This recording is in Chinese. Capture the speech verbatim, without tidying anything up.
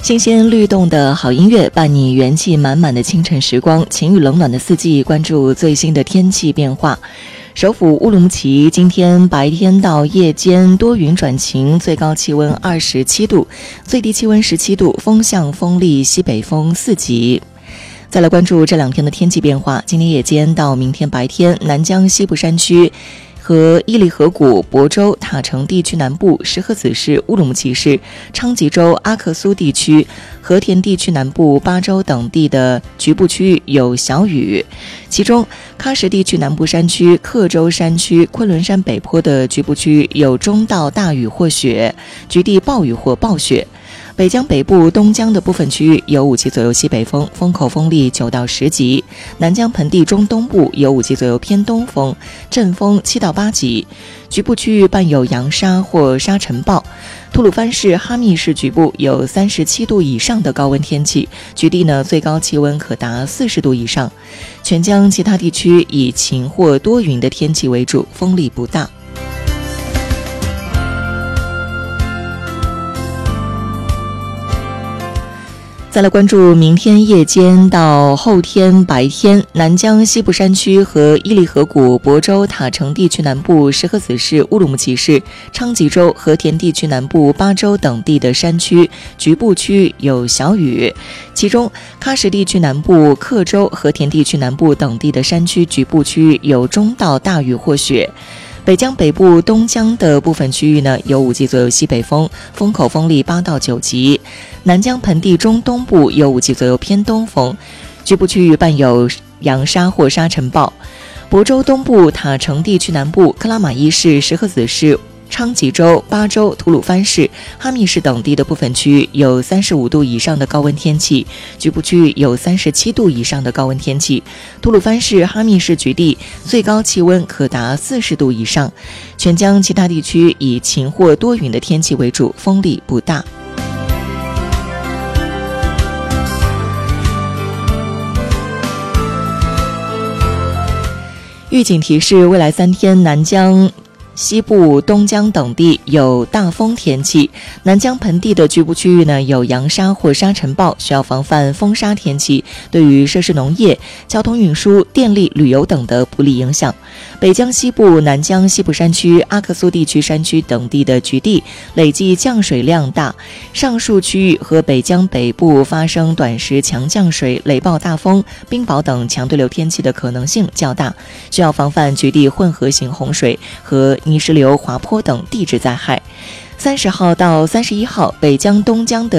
新鲜律动的好音乐，伴你元气满满的清晨时光。晴雨冷暖的四季，关注最新的天气变化。首府乌鲁木齐今天白天到夜间多云转晴，最高气温二十七度，最低气温十七度，风向风力西北风四级。再来关注这两天的天气变化。今天夜间到明天白天，南疆西部山区和伊犁河谷、亳州、塔城地区南部、石河子市、乌鲁木齐市、昌吉州、阿克苏地区、和田地区南部、巴州等地的局部区域有小雨，其中喀什地区南部山区、克州山区、昆仑山北坡的局部区域有中到大雨或雪，局地暴雨或暴雪。北疆北部、东疆的部分区域有五级左右西北风，风口风力九到十级；南疆盆地中东部有五级左右偏东风，阵风七到八级，局部区域伴有扬沙或沙尘暴。吐鲁番市、哈密市局部有三十七度以上的高温天气，局地呢最高气温可达四十度以上。全疆其他地区以晴或多云的天气为主，风力不大。再来关注明天夜间到后天白天，南疆西部山区和伊犁河谷、亳州、塔城地区南部、石河子市、乌鲁木齐市、昌吉州、和田地区南部、巴州等地的山区局部区域有小雨，其中喀什地区南部、克州、和田地区南部等地的山区局部区域有中到大雨或雪。北疆北部、东疆的部分区域呢有五级左右西北风，风口风力八到九级。南疆盆地中东部有五级左右偏东风，局部区域伴有扬沙或沙尘暴。亳州东部、塔城地区南部、克拉玛依市、石河子市、昌吉州、巴州、吐鲁番市、哈密市等地的部分区域有三十五度以上的高温天气，局部区域有三十七度以上的高温天气。吐鲁番市、哈密市局地最高气温可达四十度以上。全疆其他地区以晴或多云的天气为主，风力不大。预警提示：未来三天，南疆西部、东疆等地有大风天气，南疆盆地的局部区域呢有扬沙或沙尘暴，需要防范风沙天气对于设施农业、交通运输、电力、旅游等的不利影响。北疆西部、南疆西部山区、阿克苏地区山区等地的局地累计降水量大，上述区域和北疆北部发生短时强降水、雷暴大风、冰雹等强对流天气的可能性较大，需要防范局地混合型洪水和泥石流、滑坡等地质灾害。三十号到三十一号，北疆、东疆的